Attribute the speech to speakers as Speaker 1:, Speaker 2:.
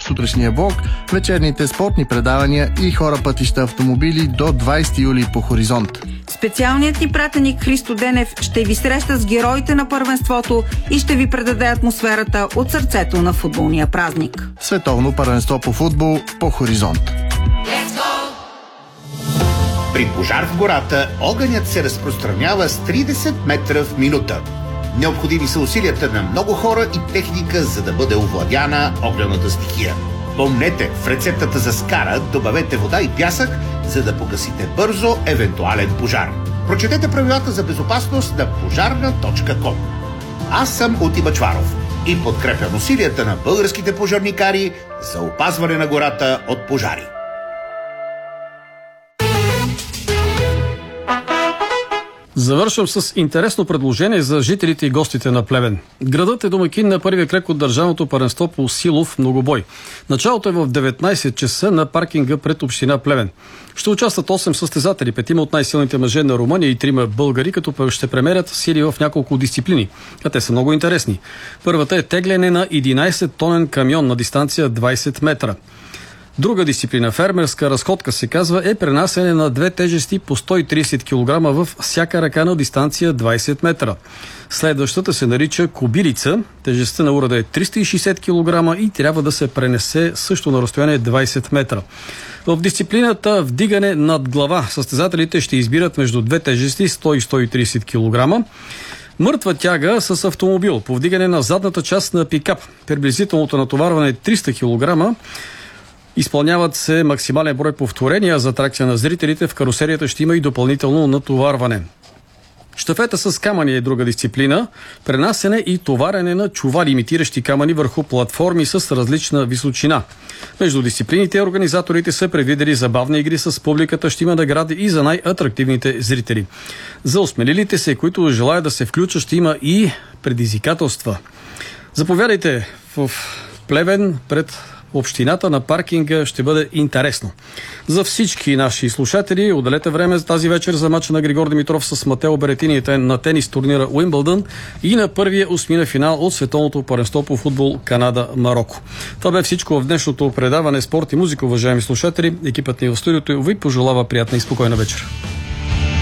Speaker 1: сутрешния блок, вечерните спортни предавания и хора, пътища, автомобили до 20 юли по Хоризонт.
Speaker 2: Специалният ни пратеник Христо Денев ще ви среща с героите на първенството и ще ви предаде атмосферата от сърцето на футболния празник.
Speaker 1: Световно първенство по футбол по Хоризонт.
Speaker 3: При пожар в гората огънят се разпространява с 30 метра в минута. Необходими са усилията на много хора и техника, за да бъде овладяна огнената стихия. Помнете, в рецептата за скара добавете вода и пясък, за да погасите бързо евентуален пожар. Прочетете правилата за безопасност на пожарна.com. Аз съм Оти Бъчваров и подкрепям усилията на българските пожарникари за опазване на гората от пожари.
Speaker 4: Завършвам с интересно предложение за жителите и гостите на Плевен. Градът е домакин на първия кръг от държавното първенство по силов многобой. Началото е в 19 часа на паркинга пред община Плевен. Ще участват 8 състезатели, 5 от най-силните мъже на Румъния и 3 българи, като ще премерят сили в няколко дисциплини. А те са много интересни. Първата е тегляне на 11-тонен камион на дистанция 20 метра. Друга дисциплина, фермерска разходка се казва, е пренасене на две тежести по 130 кг във всяка ръка на дистанция 20 метра. Следващата се нарича кобилица. Тежестта на урада е 360 кг и трябва да се пренесе също на разстояние 20 метра. В дисциплината вдигане над глава състезателите ще избират между две тежести 100 и 130 кг. Мъртва тяга с автомобил, повдигане на задната част на пикап. Приблизителното натоварване е 300 кг. Изпълняват се максимален брой повторения за атракция на зрителите. В карусерията ще има и допълнително натоварване. Щафета с камъни е друга дисциплина. Пренасене и товарене на чували, имитиращи камъни върху платформи с различна височина. Между дисциплините организаторите са предвидели забавни игри с публиката, ще има награди и за най-атрактивните зрители. За осмелилите се, които желаят да се включат, ще има и предизвикателства. Заповядайте в Плевен пред общината на паркинга, ще бъде интересно. За всички наши слушатели, отделете време за тази вечер за мача на Григор Димитров с Матео Беретини на тенис турнира Уимбълдън и на първия осмина финал от световното първенство по футбол Канада-Мароко. Това бе всичко в днешното предаване Спорт и музика, уважаеми слушатели. Екипът ни в студиото ви пожелава приятна и спокойна вечер.